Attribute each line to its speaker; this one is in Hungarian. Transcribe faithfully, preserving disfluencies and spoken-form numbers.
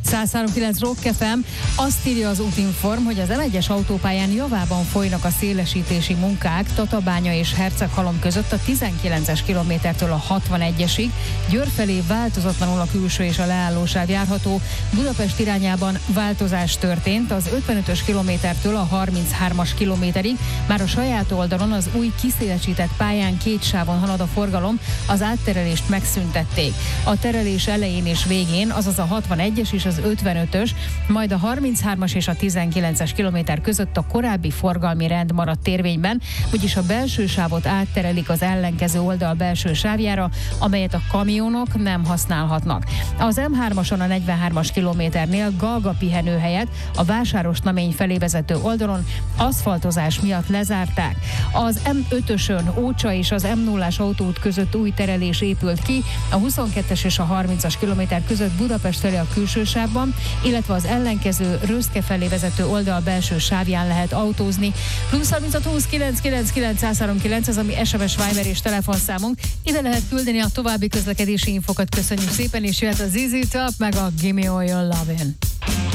Speaker 1: száz három kilenc Rock ef em. Azt írja az Útinform, hogy az em egyes autópályán javában folynak a szélesítési munkák Tatabánya és Herceghalom között a tizenkilences kilométertől a hatvanegyesig. Győr felé változatlanul a külső és a leállósáv járható. Budapest irányában változás történt az ötvenötös kilométertől a harminchármas kilométerig. Már a saját oldalon az új kiszélesített pályán két sávon halad a forgalom, az átterelést megszüntették. A terelés elején és végén, azaz a hatvanegyes és az ötvenötös, majd a harminchármas és a tizenkilences kilométer között a korábbi forgalmi rend maradt érvényben, vagyis a belső sávot átterelik az ellenkező oldal belső sávjára, amelyet a kamionok nem használhatnak. Az em hármason a negyvenhármas kilométernél Galga pihenő helyett a Vásárosnamény felé vezető oldalon aszfaltozás miatt lezárták. Az em ötösön Ócsa és az em nullás autóút között új terelés épült ki, a huszonkettes és a harmincas kilométer között Budapest felé a külső sávban, illetve az ellenkező Röszke felé vezető oldal belső sávján lehet autózni. Plusz harminchat húsz kilenc kilenc kilenc száz harminckilenc, ez a mi es em es, Viber és telefonszámunk. Ide lehet küldeni a további közlekedési infokat. Köszönjük szépen, és jöhet az Easy Top, meg a Gimme All Your Lovin'.